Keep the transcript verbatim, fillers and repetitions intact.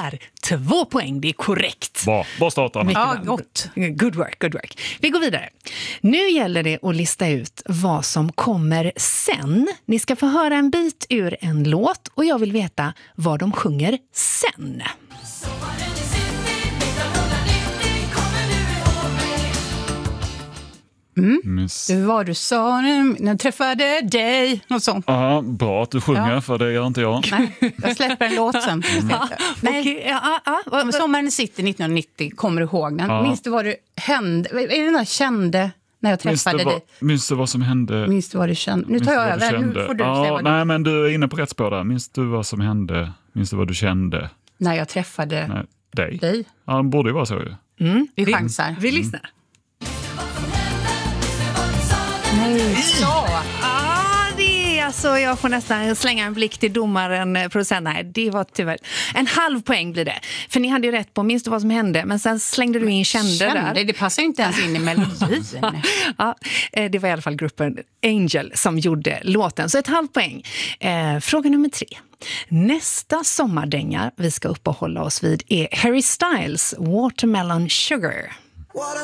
är två poäng. Det är korrekt. Bra, bra start, Anna. Ja, gott. Good work, good work. Vi går vidare. Nu gäller det att lista ut vad som kommer sen. Ni ska få höra en bit ur en låt och jag vill veta vad de sjunger sen. Mm. Miss. Det var du sa när jag träffade dig. Något sånt. Ja, bra att du sjunger, Ja. för det gör inte jag. Nej, jag släpper en låt sen. Nej. Okej, ja, ja, ja. Men Sommaren i City nittonhundranittio, kommer du ihåg den? Ja. Minns du vad du hände? Är det den där kände när jag Minns du, träffade vad, dig? minns du vad som hände? Minns du vad du kände? Nu Minns tar du jag vad du över. Nu kände? får du ja, säga vad nej, du... men du är inne på rätt spår där. Minns du vad som hände? Minns du vad du kände? När jag träffade Nej, dig? dig. Ja, det borde ju vara så ju. Mm. Vi Vi, chansar. vi lyssnar. Nej, så. Ah, det är alltså, jag får nästan slänga en blick till domaren. Procent. Nej, det var tyvärr. En halv poäng blir det. För ni hade ju rätt på, minst vad som hände. Men sen slängde du in kände, Kände, där. det passar ju inte ens in i melodin. Ja, det var i alla fall gruppen Angel som gjorde låten. Så ett halvt poäng. Eh, fråga nummer tre. Nästa sommardänga vi ska uppehålla oss vid är Harry Styles Watermelon Sugar.